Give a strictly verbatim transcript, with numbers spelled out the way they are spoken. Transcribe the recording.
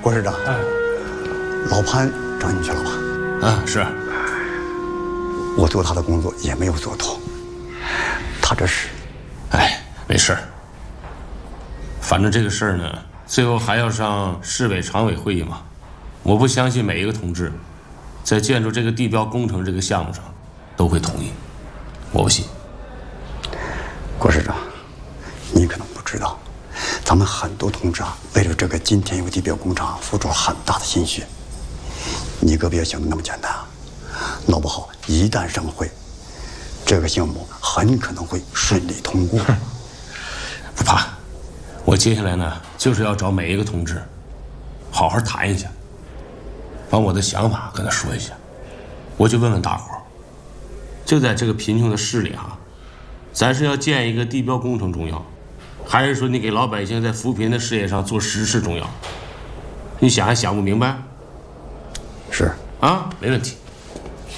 郭市长，哎，老潘找你去了吧？ 啊，是。 我做他的工作也没有做透，他这是， 哎，没事儿。反正这个事儿呢，最后还要上市委常委会议嘛。我不相信每一个同志，在建筑这个地标工程这个项目上，都会同意。我不信。 郭市长，你可能不知道，咱们很多同志啊，为了这个金田油地标工程付出了很大的心血。你可别想的那么简单啊！弄不好一旦上会，这个项目很可能会顺利通过。 不怕，我接下来呢，就是要找每一个同志，好好谈一下，把我的想法跟他说一下。我就问问大伙儿，就在这个贫穷的市里哈，咱是要建一个地标工程重要，还是说你给老百姓在扶贫的事业上做实事重要？你想还想不明白？ 是啊，没问题。